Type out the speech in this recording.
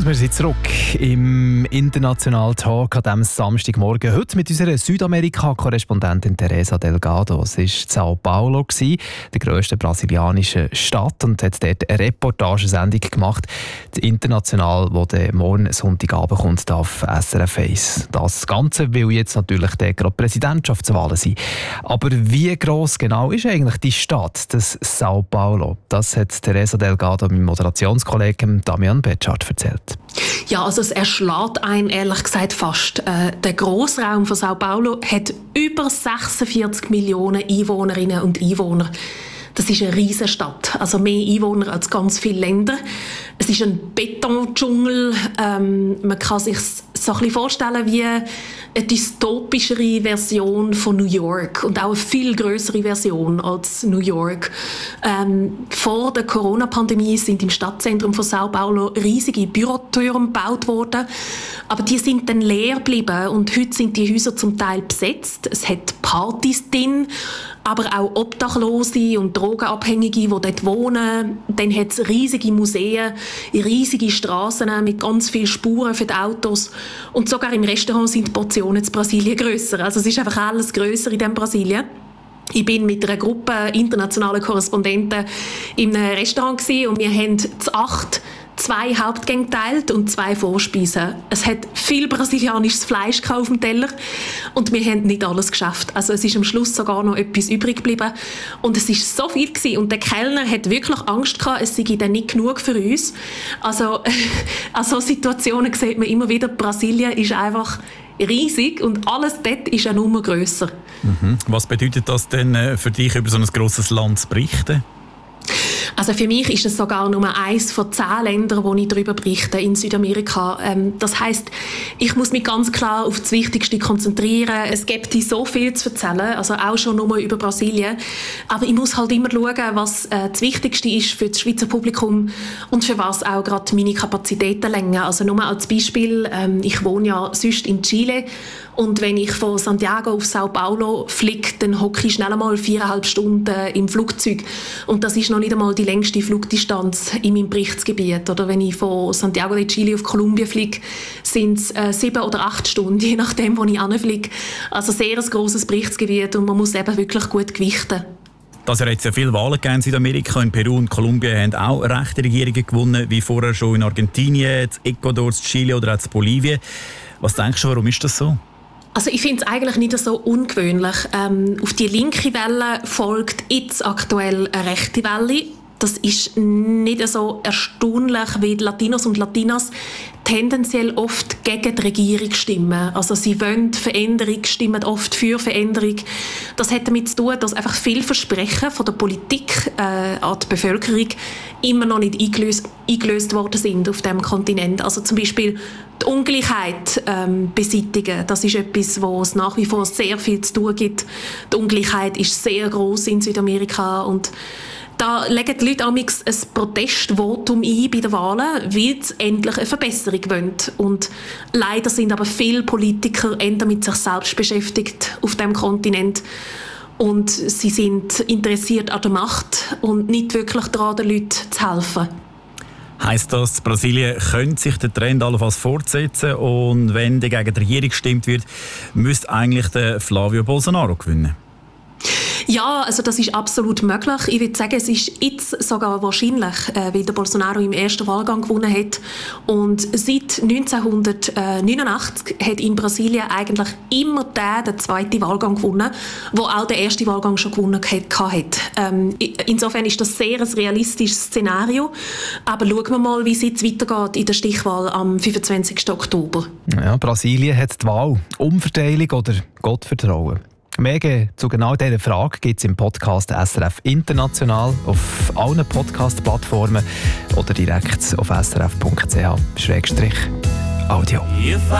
Und wir sind zurück im internationalen Talk an diesem Samstagmorgen. Heute mit unserer Südamerika-Korrespondentin Teresa Delgado. Es war in Sao Paulo, der grössten brasilianischen Stadt, und hat dort eine Reportagesendung gemacht, international, die morgen Sonntagabend kommt auf SRF 1. Das Ganze will jetzt natürlich gerade Präsidentschaftswahlen sein. Aber wie gross genau ist eigentlich die Stadt, das Sao Paulo? Das hat Teresa Delgado meinem Moderationskollegen Damian Betschart erzählt. Ja, also es erschlägt einen ehrlich gesagt fast. Der Grossraum von Sao Paulo hat über 46 Millionen Einwohnerinnen und Einwohner. Das ist eine riesige Stadt, also mehr Einwohner als ganz viele Länder. Es ist ein Betondschungel. Man kann sich so ein bisschen vorstellen wie eine dystopischere Version von New York und auch eine viel größere Version als New York. Vor der Corona-Pandemie sind im Stadtzentrum von Sao Paulo riesige Bürotürme gebaut worden, aber die sind dann leer geblieben und heute sind die Häuser zum Teil besetzt. Es hat Partys drin, aber auch Obdachlose und Drogenabhängige, die dort wohnen. Dann hat es riesige Museen, riesige Strassen mit ganz vielen Spuren für die Autos. Und sogar im Restaurant sind die Portionen in Brasilien grösser. Also es ist einfach alles grösser in diesem Brasilien. Ich bin mit einer Gruppe internationaler Korrespondenten in einem Restaurant und wir haben zu 8 2 Hauptgänge geteilt und 2 Vorspeisen. Es hat viel brasilianisches Fleisch auf dem Teller und wir haben nicht alles geschafft. Also es ist am Schluss sogar noch etwas übrig geblieben und es ist so viel gewesen. Und der Kellner hat wirklich Angst gehabt, es sei dann nicht genug für uns. Also an solchen Situationen sieht man immer wieder, Brasilien ist einfach riesig und alles dort ist eine Nummer grösser. Was bedeutet das denn für dich, über so ein grosses Land zu berichten? Also für mich ist es sogar nur eines von 10 Ländern, wo ich darüber berichte in Südamerika. Das heisst, ich muss mich ganz klar auf das Wichtigste konzentrieren. Es gibt so viel zu erzählen, also auch schon nur über Brasilien. Aber ich muss halt immer schauen, was das Wichtigste ist für das Schweizer Publikum und für was auch gerade meine Kapazitäten länger. Also nur als Beispiel, ich wohne ja sonst in Chile. Und wenn ich von Santiago auf Sao Paulo fliege, dann hocke ich schnell einmal 4,5 Stunden im Flugzeug. Und das ist noch nicht einmal die längste Flugdistanz in meinem Berichtsgebiet. Oder wenn ich von Santiago de Chile auf Kolumbien fliege, sind es 7 oder 8 Stunden, je nachdem, wo ich hinfliege. Also sehr ein grosses Berichtsgebiet und man muss eben wirklich gut gewichten. Das hat jetzt ja viele Wahlen gegeben in Südamerika. In Peru und Kolumbien haben auch rechte Regierungen gewonnen, wie vorher schon in Argentinien, in Ecuador, in Chile oder auch in Bolivien. Was denkst du, warum ist das so? Also ich finde es eigentlich nicht so ungewöhnlich. Auf die linke Welle folgt jetzt aktuell eine rechte Welle. Das ist nicht so erstaunlich, wie die Latinos und Latinas tendenziell oft gegen die Regierung stimmen. Also sie wollen Veränderung, stimmen oft für Veränderung. Das hat damit zu tun, dass einfach viele Versprechen von der Politik an die Bevölkerung immer noch nicht eingelöst worden sind auf diesem Kontinent. Also zum Beispiel die Ungleichheit beseitigen. Das ist etwas, wo es nach wie vor sehr viel zu tun gibt. Die Ungleichheit ist sehr gross in Südamerika und da legen die Leute ein Protestvotum ein bei den Wahlen, weil sie endlich eine Verbesserung wollen. Und leider sind aber viele Politiker eher mit sich selbst beschäftigt auf diesem Kontinent. Und sie sind interessiert an der Macht und nicht wirklich daran, den Leuten zu helfen. Heisst das, Brasilien könnte sich den Trend allenfalls fortsetzen und wenn gegen die Regierung gestimmt wird, müsste eigentlich der Flavio Bolsonaro gewinnen? Ja, also das ist absolut möglich. Ich würde sagen, es ist jetzt sogar wahrscheinlich, weil der Bolsonaro im ersten Wahlgang gewonnen hat. Und seit 1989 hat in Brasilien eigentlich immer der zweite Wahlgang gewonnen, wo auch der erste Wahlgang schon gewonnen hat. Insofern ist das sehr ein realistisches Szenario. Aber schauen wir mal, wie es jetzt weitergeht in der Stichwahl am 25. Oktober. Ja, Brasilien hat die Wahl. Umverteilung oder Gottvertrauen? Mehr zu genau dieser Frage gibt es im Podcast SRF International auf allen Podcast-Plattformen oder direkt auf srf.ch/audio.